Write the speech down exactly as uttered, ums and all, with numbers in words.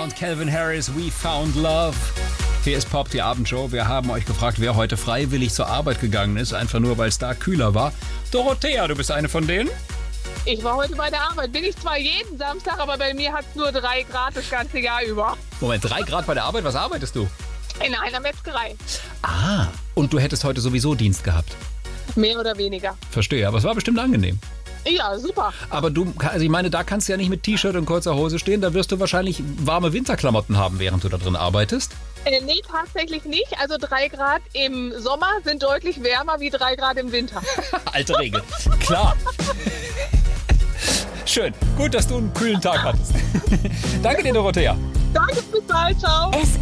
und Calvin Harris, We Found Love. Hier ist Pop, die Abendshow. Wir haben euch gefragt, wer heute freiwillig zur Arbeit gegangen ist, einfach nur, weil es da kühler war. Dorothea, du bist eine von denen? Ich war heute bei der Arbeit. Bin ich zwar jeden Samstag, aber bei mir hat es nur drei Grad das ganze Jahr über. Moment, drei Grad bei der Arbeit? Was arbeitest du? In einer Metzgerei. Ah, und du hättest heute sowieso Dienst gehabt? Mehr oder weniger. Verstehe, aber es war bestimmt angenehm. Ja, super. Aber du, also ich meine, da kannst du ja nicht mit T-Shirt und kurzer Hose stehen. Da wirst du wahrscheinlich warme Winterklamotten haben, während du da drin arbeitest. Äh, nee, tatsächlich nicht. Also drei Grad im Sommer sind deutlich wärmer wie drei Grad im Winter. Alte Regel. Klar. Schön. Gut, dass du einen kühlen Tag hattest. Danke dir, Dorothea. Danke, bis bald. Ciao.